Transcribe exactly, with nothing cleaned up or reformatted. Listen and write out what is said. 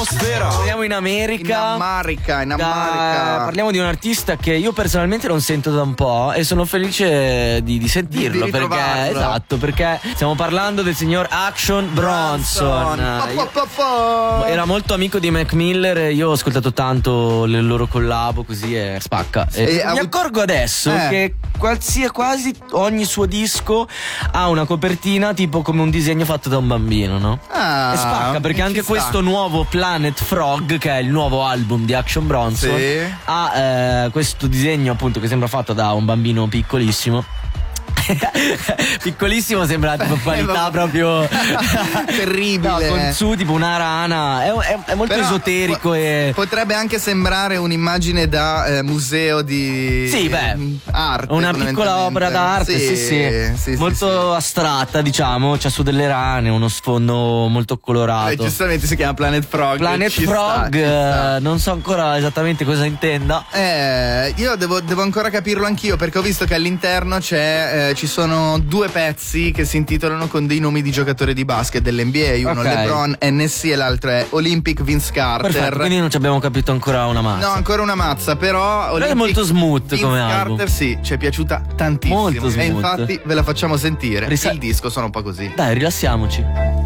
atmosfera. Andiamo in America. In America, in Da- America. parliamo di un artista che io personalmente non sento da un po' e sono felice di, di sentirlo Di- di perché ritrovarlo. esatto, perché stiamo parlando del signor Action Bronson. Po, Eh, po, io- po, po. Era molto amico di Mac Miller e io ho ascoltato tanto le loro collabo così e spacca. E E mi ha avuto- accorgo adesso Eh. che qualsiasi, quasi ogni suo disco ha una copertina tipo come un disegno fatto da un bambino, no? Ah, e spacca perché ci anche sta. questo nuovo Planet Frog, che è il nuovo album di Action Bronson, Sì. ha eh, questo disegno appunto che sembra fatto da un bambino piccolissimo. Piccolissimo, sembra tipo qualità vabbè. proprio Terribile. No, con su tipo una rana. È, è- è molto Però, esoterico po- e potrebbe anche sembrare un'immagine da eh, museo di Sì, beh, mm, arte. una piccola opera d'arte, sì, sì, sì, sì, molto sì. astratta, diciamo. C'ha su delle rane, uno sfondo molto colorato. Eh, giustamente si chiama Planet Frog. Planet ci sta, Frog, ci sta. eh, non so ancora esattamente cosa intenda. Eh, io devo, devo ancora capirlo anch'io perché ho visto che all'interno c'è, eh, ci sono due pezzi che si intitolano con dei nomi di giocatori di basket dell'N B A, uno Ok. LeBron N S e l'altro è Olympic Vince Carter. Perfetto, quindi non ci abbiamo capito ancora una mazza. No, ancora una mazza, però è Olympic molto smooth Vince come Carter, album. sì, ci è piaciuta tantissimo. Molto E smooth. infatti ve la facciamo sentire. Risa- Il disco sono un po' così. Dai, rilassiamoci.